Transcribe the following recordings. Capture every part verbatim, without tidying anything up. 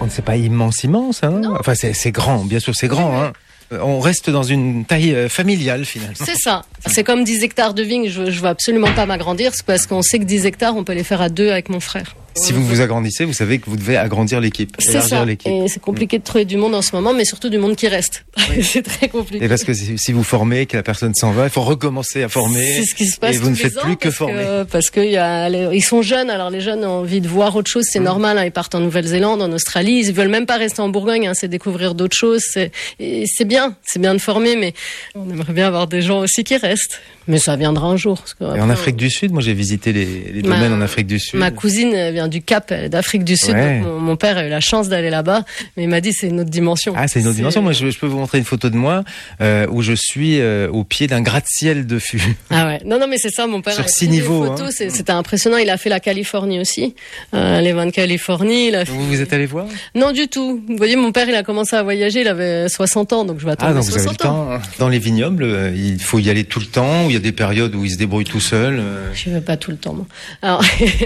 c'est pas immense, immense. Hein. Enfin, c'est, c'est grand, bien sûr, c'est grand. Hein. On reste dans une taille familiale, finalement. C'est ça. C'est comme dix hectares de vignes. Je, je veux absolument pas m'agrandir, c'est parce qu'on sait que dix hectares, on peut les faire à deux avec mon frère. Si vous vous agrandissez, vous savez que vous devez agrandir l'équipe. C'est ça. L'équipe. Et c'est compliqué de trouver du monde en ce moment, mais surtout du monde qui reste. Oui. C'est très compliqué. Et parce que si vous formez, que la personne s'en va, il faut recommencer à former. C'est ce qui se passe. Et vous ne faites plus que former. Que, parce que y a, les, ils sont jeunes, alors les jeunes ont envie de voir autre chose, c'est mmh. normal. Hein, ils partent en Nouvelle-Zélande, en Australie, ils veulent même pas rester en Bourgogne. Hein, c'est découvrir d'autres choses. C'est, et c'est bien, c'est bien de former, mais on aimerait bien avoir des gens aussi qui restent. Mais ça viendra un jour. Parce que et en Afrique du Sud, moi j'ai visité les, les ma, domaines en Afrique du Sud. Ma cousine vient du Cap, elle est d'Afrique du Sud. Ouais. Mon, mon père a eu la chance d'aller là-bas, mais il m'a dit c'est une autre dimension. Ah, c'est une autre c'est... dimension. Moi, je, je peux vous montrer une photo de moi euh, où je suis euh, au pied d'un gratte-ciel de fût. Ah ouais. Non, non, mais c'est ça. Mon père sur a six niveaux. Photos, hein. c'est, c'était impressionnant. Il a fait la Californie aussi, euh, les vins de Californie. Il a fait... Vous vous êtes allé voir? Non, du tout. Vous voyez, mon père, il a commencé à voyager. Il avait soixante ans, donc je vais attendre. Ah, donc soixante vous avez le temps. ans. Dans les vignobles, euh, il faut y aller tout le temps. Ou il y a des périodes où il se débrouille tout seul. Euh... Je vais pas tout le temps. Moi. Alors,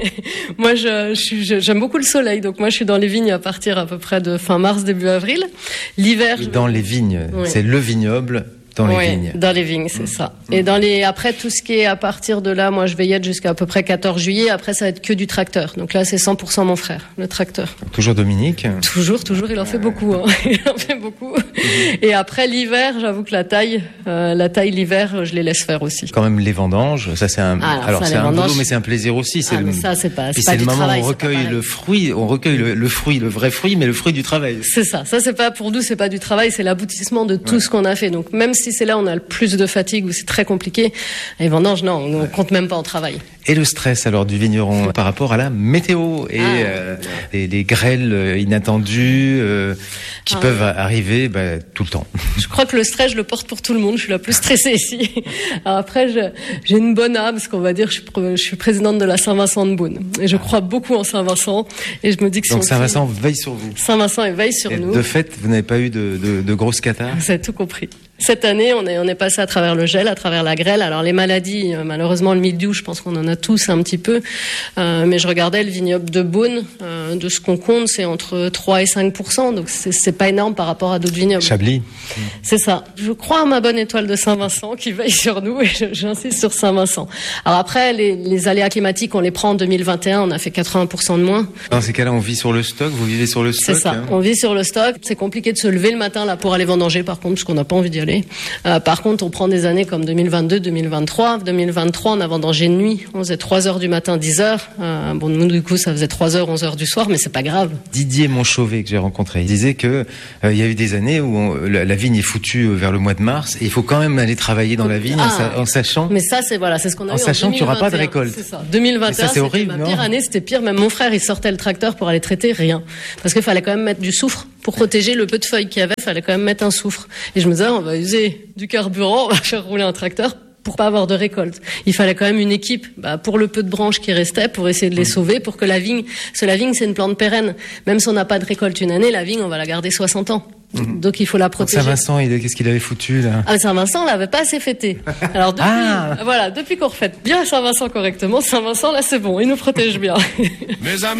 moi, je, je, je, j'aime beaucoup le soleil, donc moi, je suis dans les vignes à partir à peu près de fin mars, début avril. L'hiver. Et dans vais... les vignes, oui. C'est le vignoble. Dans les oui, vignes. Dans les vignes, c'est mmh. ça. Et dans les, après, tout ce qui est à partir de là, moi, je vais y être jusqu'à à peu près quatorze juillet. Après, ça va être que du tracteur. Donc là, c'est cent pour cent mon frère, le tracteur. Toujours Dominique? Toujours, toujours. Il en fait beaucoup, hein. Il en fait beaucoup. Mmh. Et après, l'hiver, j'avoue que la taille, euh, la taille, l'hiver, je les laisse faire aussi. Quand même, les vendanges, ça, c'est un, ah, alors, alors, ça, c'est un vendanges... boulot, mais c'est un plaisir aussi. C'est ah, le, mais ça, c'est pas, c'est et pas c'est du le moment travail, où on recueille le fruit, on recueille le, le fruit, le vrai fruit, mais le fruit du travail. C'est ça. Ça, c'est pas, pour nous, c'est pas du travail, c'est l'aboutissement de tout ouais. ce qu'on a fait. Donc, même si c'est là, on a le plus de fatigue où c'est très compliqué. Les vendanges, non, on ne compte même pas en travail. Et le stress alors du vigneron par rapport à la météo et ah, euh, les, les grêles inattendues euh, qui ah, peuvent arriver bah, tout le temps. Je crois que le stress, je le porte pour tout le monde. Je suis la plus stressée ici. Alors après, je, j'ai une bonne âme, parce qu'on va dire, je suis, je suis présidente de la Saint-Vincent de Beaune. Et je crois beaucoup en Saint-Vincent. Et je me dis que si donc on Saint-Vincent fait... veille sur vous. Saint-Vincent veille sur et nous. De fait, vous n'avez pas eu de, de, de grosses catarrhes? Vous avez tout compris. Cette année, on est, on est passé à travers le gel, à travers la grêle. Alors les maladies, euh, malheureusement le mildiou, je pense qu'on en a tous un petit peu. Euh, mais je regardais le vignoble de Beaune, euh, de ce qu'on compte, c'est entre trois et cinq pour cent. Donc c'est, c'est pas énorme par rapport à d'autres vignobles. Chablis. C'est ça. Je crois à ma bonne étoile de Saint-Vincent qui veille sur nous et je, j'insiste sur Saint-Vincent. Alors après, les, les aléas climatiques, on les prend en deux mille vingt et un, on a fait quatre-vingts pour cent de moins. Dans ces cas-là, on vit sur le stock, vous vivez sur le stock? C'est ça, hein. On vit sur le stock. C'est compliqué de se lever le matin là pour aller vendanger par contre, parce qu'on n'a pas envie d'y aller. Euh, par contre, on prend des années comme deux mille vingt-deux, deux mille vingt-trois. deux mille vingt-trois, on a vendangé de nuit. On faisait trois heures du matin, dix heures. Euh, bon, nous, du coup, ça faisait trois heures, onze heures du soir, mais c'est pas grave. Didier Monchauvet, que j'ai rencontré, il disait que euh, il y a eu des années où on, la, la vigne est foutue vers le mois de mars et il faut quand même aller travailler dans la vigne ah, en, en sachant. Mais ça, c'est voilà, c'est ce qu'on a en eu sachant en qu'il n'y aura pas de récolte. C'est ça. deux mille vingt et un, ça, c'est c'était horrible, ma pire non année, c'était pire. Même mon frère, il sortait le tracteur pour aller traiter, rien. Parce qu'il fallait quand même mettre du soufre. Pour protéger le peu de feuilles qu'il y avait, il fallait quand même mettre un soufre. Et je me disais, on va user du carburant, on va faire rouler un tracteur pour pas avoir de récolte. Il fallait quand même une équipe, bah, pour le peu de branches qui restaient, pour essayer de les sauver, pour que la vigne, parce que la vigne, c'est une plante pérenne. Même si on n'a pas de récolte une année, la vigne, on va la garder soixante ans. Mmh. Donc il faut la protéger. Donc Saint-Vincent, il, qu'est-ce qu'il avait foutu là? Ah, Saint-Vincent, on l'avait pas assez fêté. Alors depuis, ah voilà, depuis qu'on refête bien Saint-Vincent correctement, Saint-Vincent là c'est bon, il nous protège bien. Mes amis.